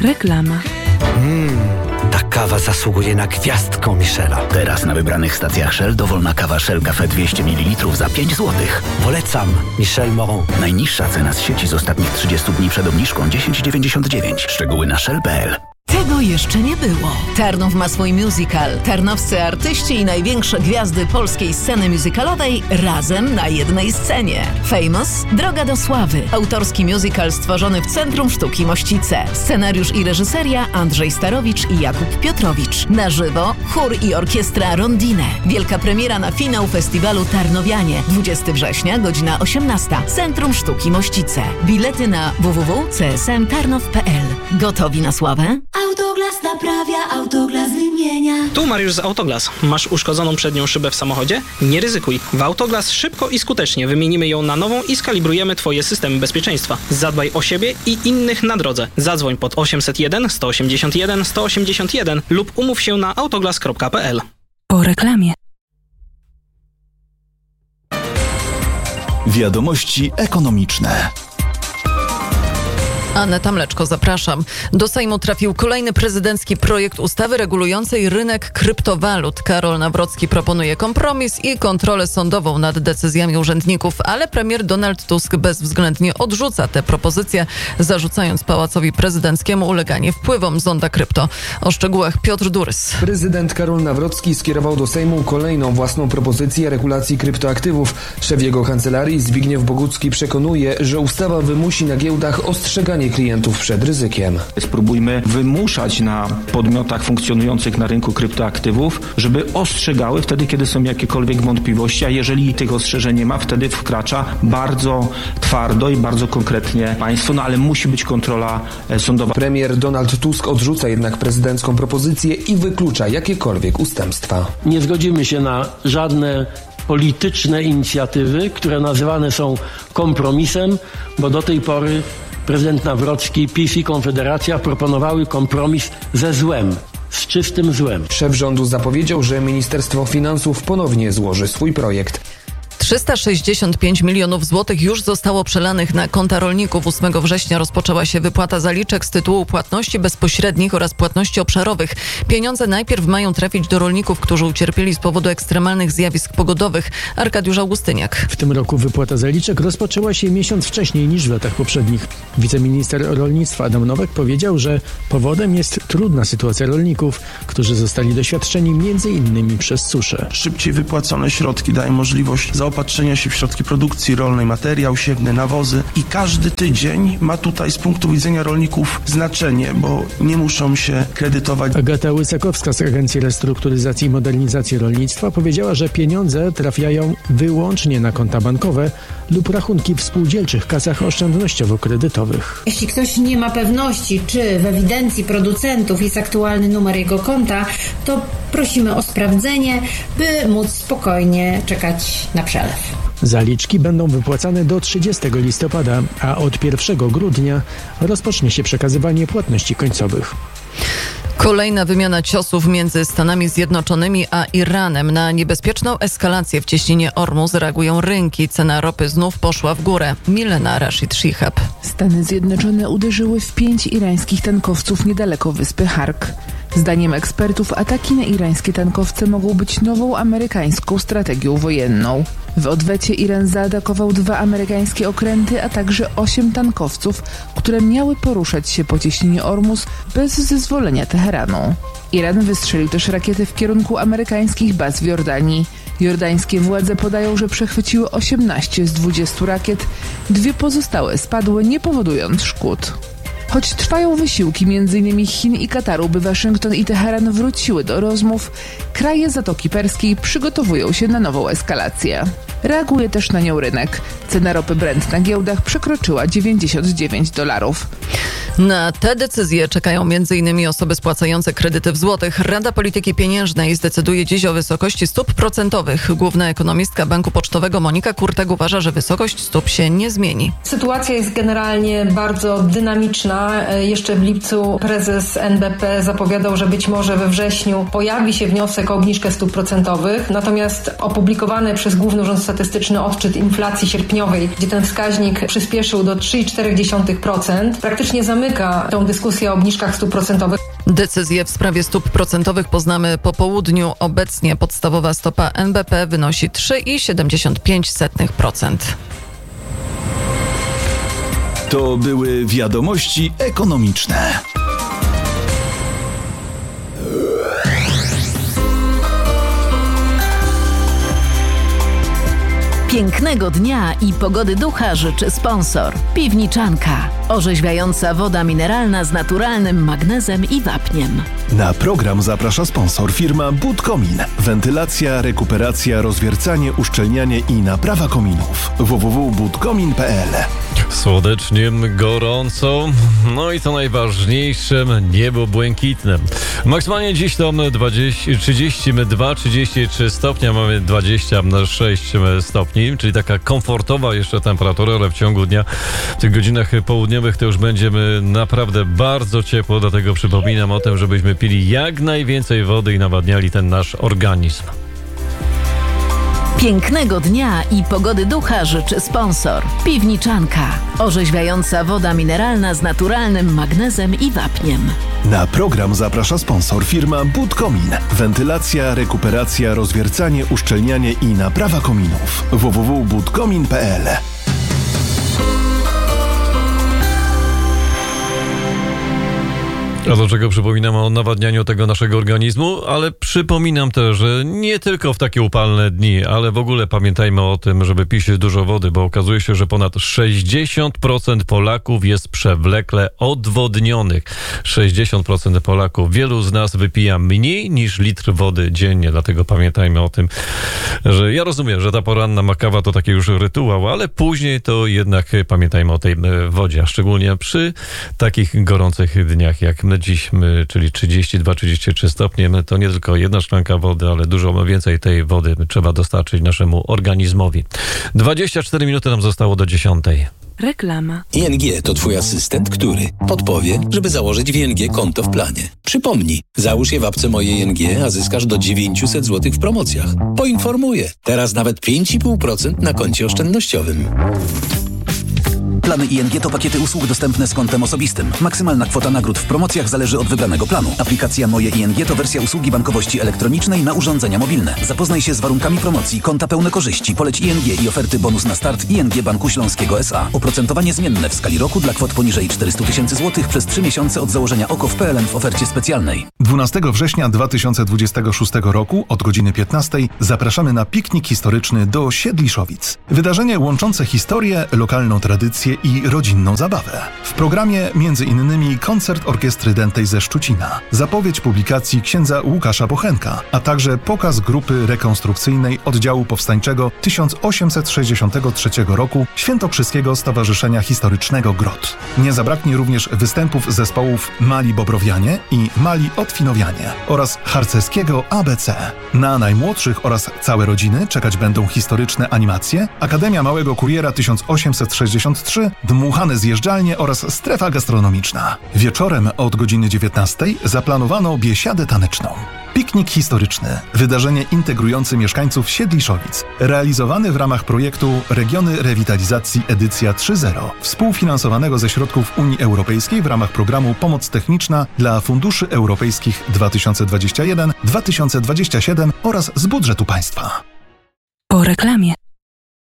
Reklama. Ta kawa zasługuje na gwiazdkę Michela. Teraz na wybranych stacjach Shell dowolna kawa Shell Cafe 200 ml za 5 zł. Polecam Michel Moron. Najniższa cena z sieci z ostatnich 30 dni przed obniżką 10,99. Szczegóły na shell.pl. Tego jeszcze nie było. Tarnów ma swój musical. Tarnowscy artyści i największe gwiazdy polskiej sceny musicalowej razem na jednej scenie. Famous – Droga do sławy. Autorski musical stworzony w Centrum Sztuki Mościce. Scenariusz i reżyseria Andrzej Starowicz i Jakub Piotrowicz. Na żywo chór i orkiestra Rondine. Wielka premiera na finał festiwalu Tarnowianie. 20 września, godzina 18. Centrum Sztuki Mościce. Bilety na www.csmtarnow.pl. Gotowi na sławę? Autoglas naprawia, Autoglas wymienia. Tu Mariusz z Autoglas. Masz uszkodzoną przednią szybę w samochodzie? Nie ryzykuj. W Autoglas szybko i skutecznie wymienimy ją na nową i skalibrujemy Twoje systemy bezpieczeństwa. Zadbaj o siebie i innych na drodze. Zadzwoń pod 801 181 181 lub umów się na autoglas.pl. Po reklamie. Wiadomości ekonomiczne. Aneta Mleczko, zapraszam. Do Sejmu trafił kolejny prezydencki projekt ustawy regulującej rynek kryptowalut. Karol Nawrocki proponuje kompromis i kontrolę sądową nad decyzjami urzędników, ale premier Donald Tusk bezwzględnie odrzuca tę propozycję, zarzucając Pałacowi Prezydenckiemu uleganie wpływom zonda krypto. O szczegółach Piotr Durys. Prezydent Karol Nawrocki skierował do Sejmu kolejną własną propozycję regulacji kryptoaktywów. Szef jego kancelarii Zbigniew Bogucki przekonuje, że ustawa wymusi na giełdach ostrzeganie klientów przed ryzykiem. Spróbujmy wymuszać na podmiotach funkcjonujących na rynku kryptoaktywów, żeby ostrzegały wtedy, kiedy są jakiekolwiek wątpliwości, a jeżeli tych ostrzeżeń nie ma, wtedy wkracza bardzo twardo i bardzo konkretnie państwo, ale musi być kontrola sądowa. Premier Donald Tusk odrzuca jednak prezydencką propozycję i wyklucza jakiekolwiek ustępstwa. Nie zgodzimy się na żadne polityczne inicjatywy, które nazywane są kompromisem, bo do tej pory prezydent Nawrocki, PiS i Konfederacja proponowały kompromis ze złem, z czystym złem. Szef rządu zapowiedział, że Ministerstwo Finansów ponownie złoży swój projekt. 365 milionów złotych już zostało przelanych na konta rolników. 8 września rozpoczęła się wypłata zaliczek z tytułu płatności bezpośrednich oraz płatności obszarowych. Pieniądze najpierw mają trafić do rolników, którzy ucierpieli z powodu ekstremalnych zjawisk pogodowych. Arkadiusz Augustyniak. W tym roku wypłata zaliczek rozpoczęła się miesiąc wcześniej niż w latach poprzednich. Wiceminister rolnictwa Adam Nowak powiedział, że powodem jest trudna sytuacja rolników, którzy zostali doświadczeni m.in. przez suszę. Szybciej wypłacone środki dają możliwość zaopatrzenia się w środki produkcji rolnej, materiał siewny, nawozy i każdy tydzień ma tutaj z punktu widzenia rolników znaczenie, bo nie muszą się kredytować. Agata Łysakowska z Agencji Restrukturyzacji i Modernizacji Rolnictwa powiedziała, że pieniądze trafiają wyłącznie na konta bankowe lub rachunki w spółdzielczych kasach oszczędnościowo-kredytowych. Jeśli ktoś nie ma pewności, czy w ewidencji producentów jest aktualny numer jego konta, to prosimy o sprawdzenie, by móc spokojnie czekać na przelew. Zaliczki będą wypłacane do 30 listopada, a od 1 grudnia rozpocznie się przekazywanie płatności końcowych. Kolejna wymiana ciosów między Stanami Zjednoczonymi a Iranem. Na niebezpieczną eskalację w cieśninie Ormuz reagują rynki. Cena ropy znów poszła w górę. Milena Rashid Shihab. Stany Zjednoczone uderzyły w 5 irańskich tankowców niedaleko wyspy Hark. Zdaniem ekspertów ataki na irańskie tankowce mogą być nową amerykańską strategią wojenną. W odwecie Iran zaatakował 2 amerykańskie okręty, a także 8 tankowców, które miały poruszać się po cieśninie Ormuz bez zezwolenia Teheranu. Iran wystrzelił też rakiety w kierunku amerykańskich baz w Jordanii. Jordańskie władze podają, że przechwyciły 18 z 20 rakiet. 2 pozostałe spadły, nie powodując szkód. Choć trwają wysiłki m.in. Chin i Kataru, by Waszyngton i Teheran wróciły do rozmów, kraje Zatoki Perskiej przygotowują się na nową eskalację. Reaguje też na nią rynek. Cena ropy Brent na giełdach przekroczyła $99. Na te decyzje czekają m.in. osoby spłacające kredyty w złotych. Rada Polityki Pieniężnej zdecyduje dziś o wysokości stóp procentowych. Główna ekonomistka Banku Pocztowego Monika Kurtek uważa, że wysokość stóp się nie zmieni. Sytuacja jest generalnie bardzo dynamiczna. Jeszcze w lipcu prezes NBP zapowiadał, że być może we wrześniu pojawi się wniosek o obniżkę stóp procentowych. Natomiast opublikowany przez Główny Urząd Statystyczny odczyt inflacji sierpniowej, gdzie ten wskaźnik przyspieszył do 3,4%, praktycznie zamyka zamyka tą dyskusję o obniżkach stóp procentowych. Decyzję w sprawie stóp procentowych poznamy po południu. Obecnie podstawowa stopa NBP wynosi 3,75%. To były wiadomości ekonomiczne. Pięknego dnia i pogody ducha życzy sponsor. Piwniczanka. Orzeźwiająca woda mineralna z naturalnym magnezem i wapniem. Na program zaprasza sponsor firma Budkomin. Wentylacja, rekuperacja, rozwiercanie, uszczelnianie i naprawa kominów. www.budkomin.pl. Słonecznie, gorąco, no i co najważniejsze, niebo błękitne. Maksymalnie dziś to 32-33 stopnia, mamy 26 stopni, czyli taka komfortowa jeszcze temperatura, ale w ciągu dnia, w tych godzinach południowych to już będziemy naprawdę bardzo ciepło, dlatego przypominam o tym, żebyśmy pili jak najwięcej wody i nawadniali ten nasz organizm. Pięknego dnia i pogody ducha życzy sponsor. Piwniczanka. Orzeźwiająca woda mineralna z naturalnym magnezem i wapniem. Na program zaprasza sponsor firma Budkomin. Wentylacja, rekuperacja, rozwiercanie, uszczelnianie i naprawa kominów. www.budkomin.pl. A do czego przypominam o nawadnianiu tego naszego organizmu, ale przypominam też, że nie tylko w takie upalne dni, ale w ogóle pamiętajmy o tym, żeby pić dużo wody, bo okazuje się, że ponad 60% Polaków jest przewlekle odwodnionych. 60% Polaków, wielu z nas wypija mniej niż litr wody dziennie, dlatego pamiętajmy o tym, że ja rozumiem, że ta poranna kawa to taki już rytuał, ale później to jednak pamiętajmy o tej wodzie, a szczególnie przy takich gorących dniach jak dziś, czyli 32-33 stopnie, to nie tylko jedna szklanka wody, ale dużo więcej tej wody trzeba dostarczyć naszemu organizmowi. 24 minuty nam zostało do 10. Reklama. ING to twój asystent, który podpowie, żeby założyć w ING konto w planie. Przypomnij, załóż je w apce Moje ING, a zyskasz do 900 zł w promocjach. Poinformuję, teraz nawet 5,5% na koncie oszczędnościowym. Plany ING to pakiety usług dostępne z kontem osobistym. Maksymalna kwota nagród w promocjach zależy od wybranego planu. Aplikacja Moje ING to wersja usługi bankowości elektronicznej na urządzenia mobilne. Zapoznaj się z warunkami promocji, konta pełne korzyści, poleć ING i oferty bonus na start ING Banku Śląskiego S.A. Oprocentowanie zmienne w skali roku dla kwot poniżej 400 000 złotych przez 3 miesiące od założenia OKO w PLN w ofercie specjalnej. 12 września 2026 roku od godziny 15 zapraszamy na piknik historyczny do Siedliszowic. Wydarzenie łączące historię, lokalną tradycję i rodzinną zabawę. W programie m.in. koncert orkiestry dętej ze Szczucina, zapowiedź publikacji księdza Łukasza Bochenka, a także pokaz grupy rekonstrukcyjnej oddziału powstańczego 1863 roku Świętokrzyskiego Stowarzyszenia Historycznego GROT. Nie zabraknie również występów zespołów Mali Bobrowianie i Mali Otwinowianie oraz harcerskiego ABC. Na najmłodszych oraz całe rodziny czekać będą historyczne animacje, Akademia Małego Kuriera 1863, dmuchane zjeżdżalnie oraz strefa gastronomiczna. Wieczorem od godziny 19 zaplanowano biesiadę taneczną. Piknik historyczny. Wydarzenie integrujące mieszkańców Siedliszowic. Realizowany w ramach projektu Regiony Rewitalizacji edycja 3.0, współfinansowanego ze środków Unii Europejskiej w ramach programu Pomoc Techniczna dla Funduszy Europejskich 2021-2027 oraz z budżetu państwa. Po reklamie.